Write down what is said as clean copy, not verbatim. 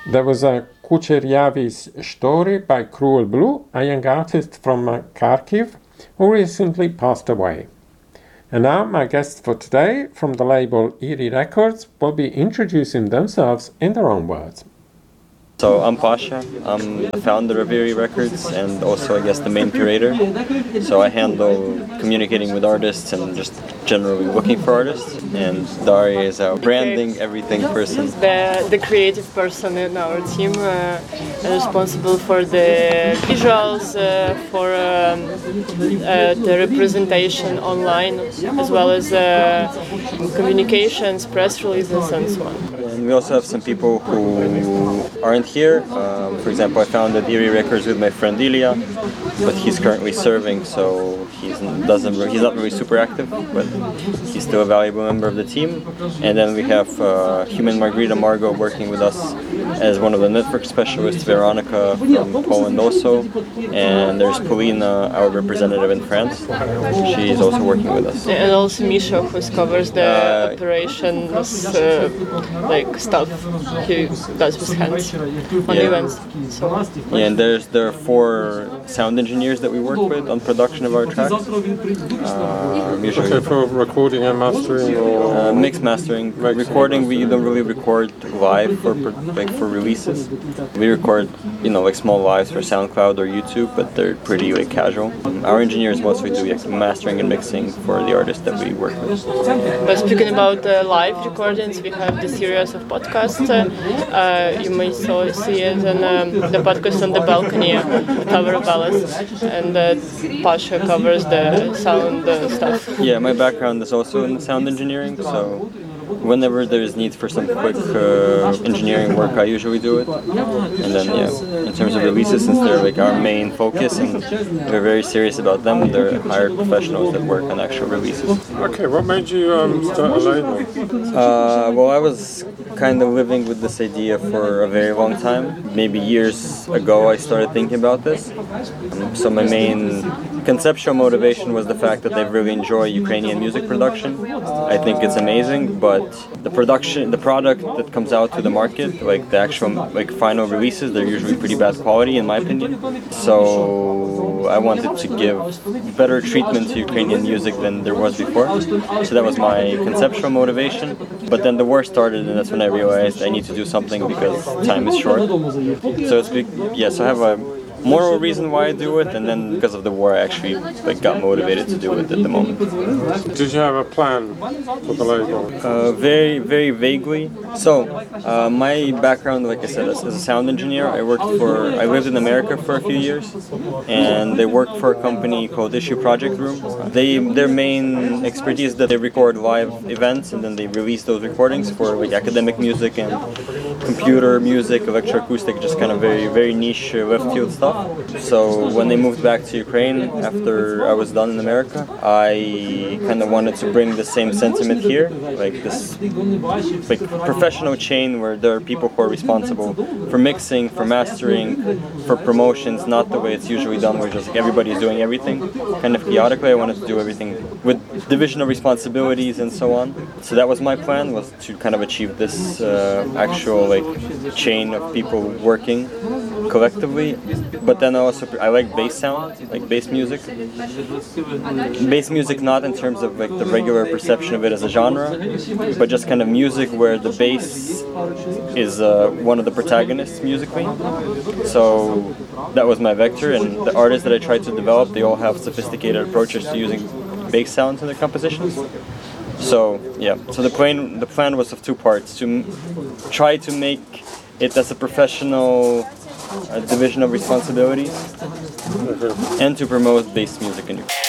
There was a Kucheryavi's story by Cruel Blue, a young artist from Kharkiv who recently passed away. And now my guests for today from the label Eerie Records will be introducing themselves in their own words. So I'm Pasha, I'm the founder of Eerie Records and also I guess the main curator. So I handle communicating with artists and just generally looking for artists. And Daria is our branding, everything person. The creative person in our team, responsible for the visuals, for the representation online, as well as communications, press releases and so on. And we also have some people who aren't here. For example, I founded Eerie Records with my friend Ilya, but he's currently serving, so he's not really super active, but he's still a valuable member of the team. And then we have Human Margarita Margot working with us as one of the network specialists, Veronica from Poland also, and there's Paulina, our representative in France. She's also working with us. And also Misha, who covers the operations, stuff he does with hands on events. So. Yeah, and there are 4 sound engineers that we work with on production of our tracks. Usually for recording and mastering or mix mastering. Recording, we don't really record live for releases. We record, small lives for SoundCloud or YouTube, but they're pretty casual. Our engineers mostly do mastering and mixing for the artists that we work with. But speaking about live recordings, we have the series of podcasts. You may see it in the podcast on the balcony, Tower of Ballads, and Pasha covers the sound stuff. Yeah, my background is also in sound engineering, so whenever there's need for some quick engineering work, I usually do it. And then, in terms of releases, since they're our main focus and we're very serious about them, they're hired professionals that work on actual releases. Okay, what made you start a label? Well, I was kind of living with this idea for a very long time. Maybe years ago, I started thinking about this. So my main conceptual motivation was the fact that I really enjoy Ukrainian music production. I think it's amazing, but the product that comes out to the market, the actual final releases, they're usually pretty bad quality in my opinion. So I wanted to give better treatment to Ukrainian music than there was before. So that was my conceptual motivation. But then the war started, and that's when I realized I need to do something because time is short. So I have a moral reason why I do it, and then because of the war I actually got motivated to do it at the moment. Did you have a plan for the label? Very, very vaguely. So, my background, like I said, as a sound engineer, I lived in America for a few years, and I worked for a company called Issue Project Room. Their main expertise is that they record live events, and then they release those recordings for academic music and computer music, electroacoustic, just kind of very, very niche left field stuff. So when they moved back to Ukraine after I was done in America, I kind of wanted to bring the same sentiment here, this professional chain where there are people who are responsible for mixing, for mastering, for promotions, not the way it's usually done where just everybody is doing everything. Kind of chaotically, I wanted to do everything with division of responsibilities and so on. So that was my plan, was to kind of achieve this actual chain of people working collectively. But then I like bass sound, bass music. Bass music not in terms of the regular perception of it as a genre, but just kind of music where the bass is one of the protagonists musically. So that was my vector, and the artists that I tried to develop, they all have sophisticated approaches to using bass sounds in their compositions. So the plan was of 2 parts: to try to make it as a professional division of responsibilities, and to promote bass music in Ukraine.